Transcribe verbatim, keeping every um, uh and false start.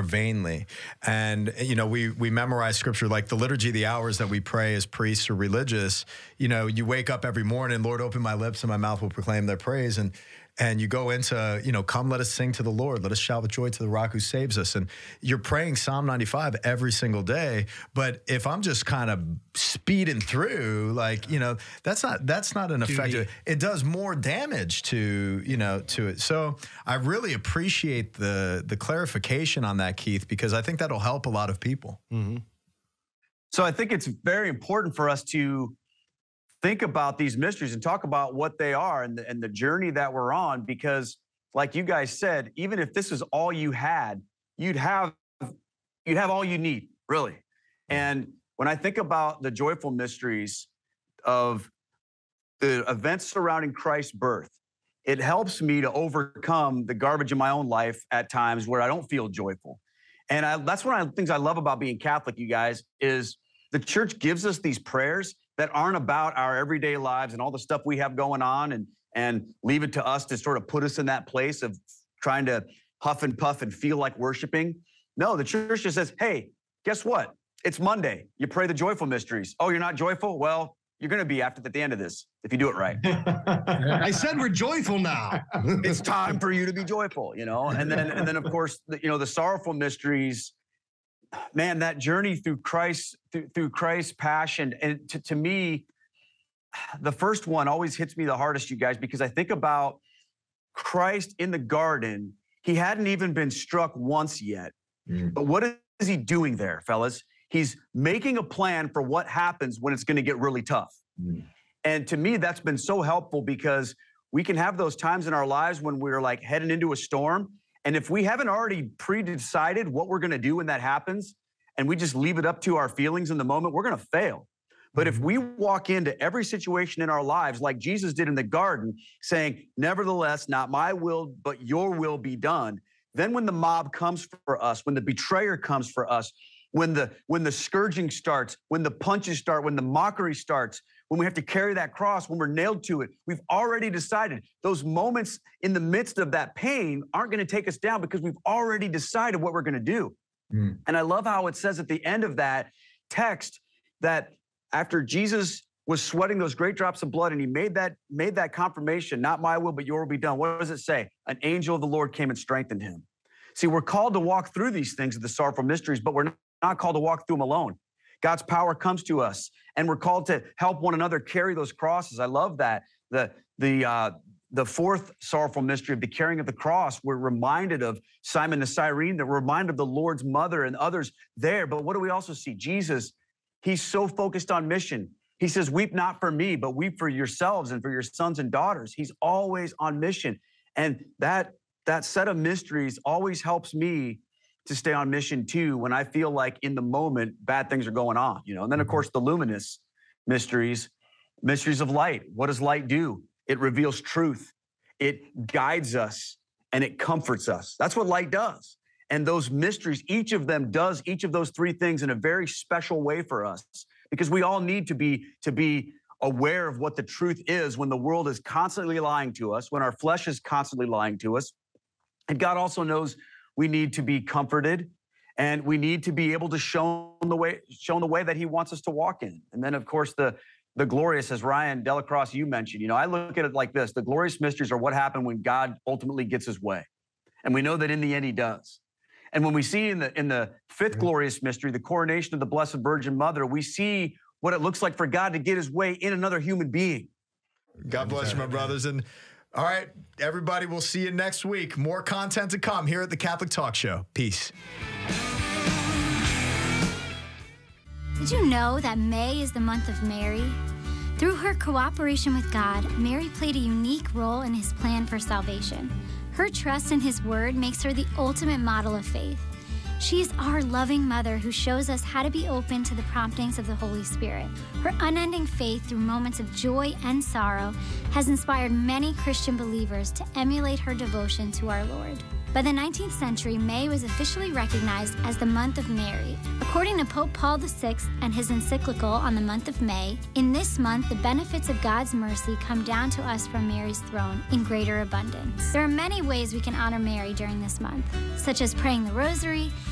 vainly. And, you know, we we memorize scripture like the liturgy, the hours that we pray as priests or religious. You know, you wake up every morning, Lord, open my lips and my mouth will proclaim their praise. And And you go into, you know, come, let us sing to the Lord. Let us shout with joy to the rock who saves us. And you're praying Psalm ninety-five every single day. But if I'm just kind of speeding through, like, you know, that's not that's not an effective. It does more damage to, you know, to it. So I really appreciate the the clarification on that, Keith, because I think that'll help a lot of people. Mm-hmm. So I think it's very important for us to think about these mysteries and talk about what they are and the, and the journey that we're on, because like you guys said, even if this is all you had, you'd have you'd have all you need, really. And when I think about the joyful mysteries of the events surrounding Christ's birth, it helps me to overcome the garbage in my own life at times where I don't feel joyful. And I, that's one of the things I love about being Catholic, you guys, is the church gives us these prayers that aren't about our everyday lives and all the stuff we have going on, and and leave it to us to sort of put us in that place of trying to huff and puff and feel like worshiping. No, the church just says, hey, guess what? It's Monday. You pray the joyful mysteries. Oh, you're not joyful? Well, you're going to be after at the end of this if you do it right. I said we're joyful now. It's time for you to be joyful, you know? And then, and then of course, the, you know, the sorrowful mysteries, man, that journey through Christ, through, through Christ's passion. And to, to me, the first one always hits me the hardest, you guys, because I think about Christ in the garden. He hadn't even been struck once yet. Mm. But what is he doing there, fellas? He's making a plan for what happens when it's going to get really tough. Mm. And to me, that's been so helpful, because we can have those times in our lives when we're like heading into a storm. And if we haven't already pre-decided what we're going to do when that happens, and we just leave it up to our feelings in the moment, we're going to fail. But if we walk into every situation in our lives like Jesus did in the garden, saying, nevertheless, not my will, but your will be done, then when the mob comes for us, when the betrayer comes for us, when the when the scourging starts, when the punches start, when the mockery starts, when we have to carry that cross, when we're nailed to it, we've already decided. Those moments in the midst of that pain aren't going to take us down, because we've already decided what we're going to do. Mm. And I love how it says at the end of that text that after Jesus was sweating those great drops of blood and he made that, made that confirmation, not my will, but your will be done. What does it say? An angel of the Lord came and strengthened him. See, we're called to walk through these things of the sorrowful mysteries, but we're not called to walk through them alone. God's power comes to us, and we're called to help one another carry those crosses. I love that. The, the, uh, the fourth sorrowful mystery of the carrying of the cross, we're reminded of Simon the Cyrene, that we're reminded of the Lord's mother and others there. But what do we also see? Jesus, he's so focused on mission. He says, weep not for me, but weep for yourselves and for your sons and daughters. He's always on mission. And that, that set of mysteries always helps me to stay on mission too, when I feel like in the moment, bad things are going on, you know? And then of course, the luminous mysteries, mysteries of light. What does light do? It reveals truth. It guides us and it comforts us. That's what light does. And those mysteries, each of them does each of those three things in a very special way for us, because we all need to be, to be aware of what the truth is when the world is constantly lying to us, when our flesh is constantly lying to us. And God also knows we need to be comforted, and we need to be able to show the way, show the way that he wants us to walk in. And then of course, the, the glorious, as Ryan Delacroix, you mentioned, you know, I look at it like this: the glorious mysteries are what happened when God ultimately gets his way. And we know that in the end he does. And when we see in the, in the fifth glorious mystery, the coronation of the Blessed Virgin Mother, we see what it looks like for God to get his way in another human being. God bless you, my brothers. And all right, everybody, we'll see you next week. More content to come here at the Catholic Talk Show. Peace. Did you know that May is the month of Mary? Through her cooperation with God, Mary played a unique role in his plan for salvation. Her trust in his word makes her the ultimate model of faith. She is our loving mother who shows us how to be open to the promptings of the Holy Spirit. Her unending faith through moments of joy and sorrow has inspired many Christian believers to emulate her devotion to our Lord. By the nineteenth century, May was officially recognized as the month of Mary. According to Pope Paul the Sixth and his encyclical on the month of May, in this month, the benefits of God's mercy come down to us from Mary's throne in greater abundance. There are many ways we can honor Mary during this month, such as praying the rosary,